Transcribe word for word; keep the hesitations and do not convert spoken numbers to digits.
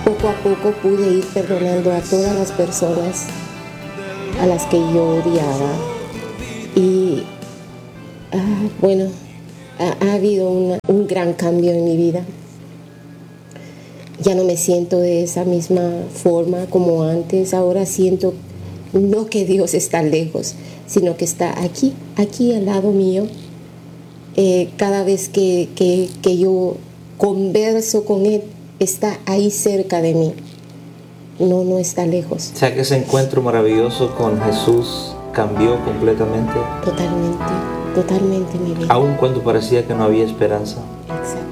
poco a poco pude ir perdonando a todas las personas a las que yo odiaba. Y ah, bueno, ha, ha habido una, un gran cambio en mi vida. Ya no me siento de esa misma forma como antes. Ahora siento no que Dios está lejos, sino que está aquí, aquí al lado mío. Eh, cada vez que, que, que yo converso con Él, está ahí cerca de mí. No, no está lejos. O sea que ese encuentro maravilloso con Jesús cambió completamente. Totalmente, totalmente mi vida. Aun cuando parecía que no había esperanza. Exacto.